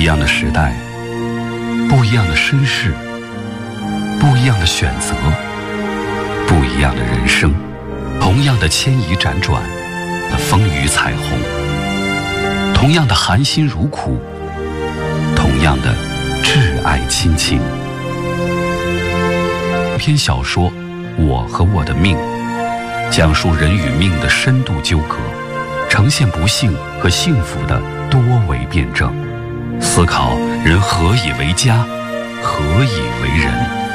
一样的时代，不一样的身世，不一样的选择，不一样的人生，同样的牵移辗转的风雨彩虹，同样的含辛茹苦，同样的挚爱亲情。篇小说《我和我的命》，讲述人与命的深度纠葛，呈现不幸和幸福的多维辩证，思考人何以为家，何以为人。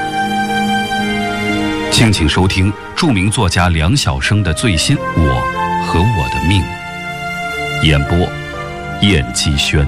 敬请收听著名作家梁晓声的最新《我和我的命》，演播燕姬轩。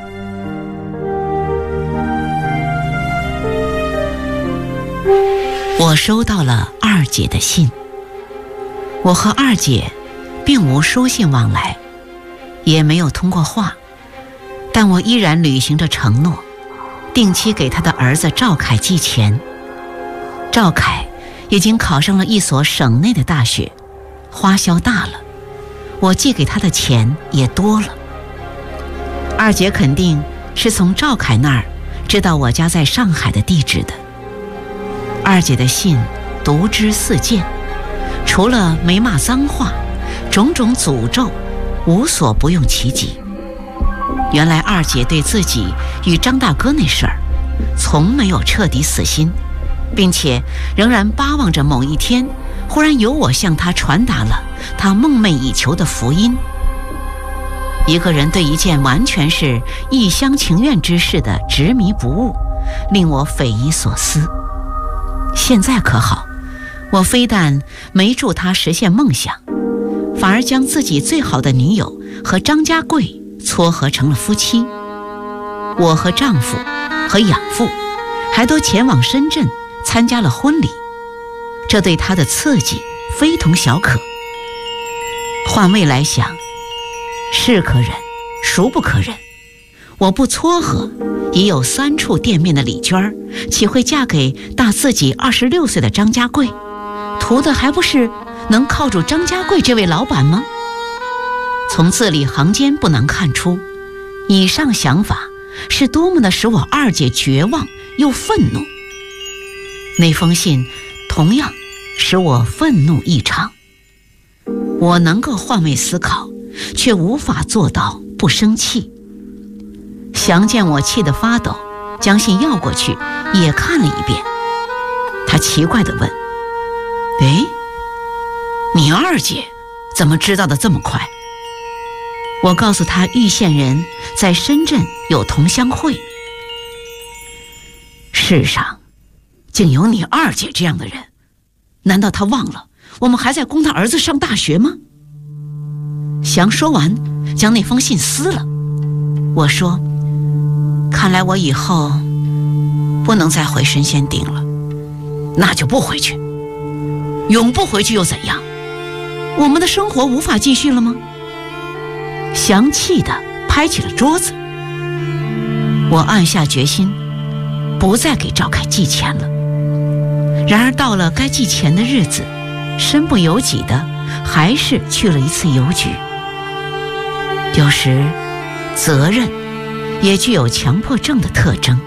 我收到了二姐的信。我和二姐并无书信往来，也没有通过话，但我依然履行着承诺，定期给他的儿子赵凯寄钱。赵凯已经考上了一所省内的大学，花销大了，我寄给他的钱也多了。二姐肯定是从赵凯那儿知道我家在上海的地址的。二姐的信读之四件，除了没骂脏话，种种诅咒无所不用其极。原来二姐对自己与张大哥那事儿从没有彻底死心，并且仍然巴望着某一天忽然由我向她传达了她梦寐以求的福音。一个人对一件完全是一厢情愿之事的执迷不悟，令我匪夷所思。现在可好，我非但没助他实现梦想，反而将自己最好的女友和张家贵撮合成了夫妻。我和丈夫和养父还都前往深圳参加了婚礼，这对他的刺激非同小可。换位来想，是可忍，孰不可忍？我不撮合，已有3处店面的李娟，岂会嫁给大自己26岁的张家贵？图的还不是能靠住张家贵这位老板吗？从字里行间不难看出，以上想法是多么的使我二姐绝望又愤怒。那封信同样使我愤怒异常。我能够换位思考，却无法做到不生气。详见我气得发抖，将信要过去也看了一遍。他奇怪地问：你二姐怎么知道的这么快？我告诉他玉县人在深圳有同乡会。世上竟有你二姐这样的人，难道他忘了我们还在供他儿子上大学吗？详说完将那封信撕了。我说，看来我以后不能再回神仙顶了。那就不回去，永不回去又怎样？我们的生活无法继续了吗？详气地拍起了桌子。我暗下决心，不再给赵凯寄钱了。然而到了该寄钱的日子，身不由己的还是去了一次邮局。有时责任也具有强迫症的特征。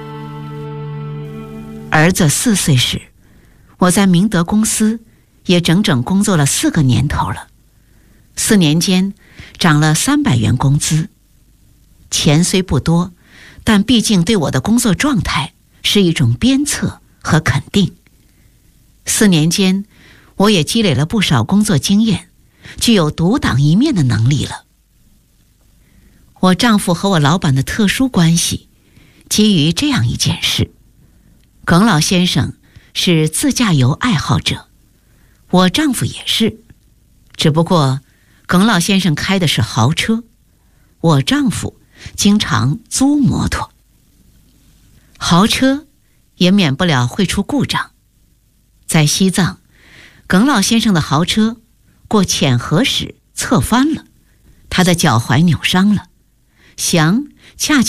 儿子4岁时，我在明德公司也整整工作了4个年头了，4年间涨了300元工资。钱虽不多，但毕竟对我的工作状态是一种鞭策和肯定。4年间，我也积累了不少工作经验，具有独当一面的能力了。我丈夫和我老板的特殊关系基于这样一件事：耿老先生是自驾游爱好者，我丈夫也是，只不过耿老先生开的是豪车，我丈夫经常租摩托。豪车也免不了会出故障。在西藏，耿老先生的豪车过浅河时侧翻了，他的脚踝扭伤了，详恰恰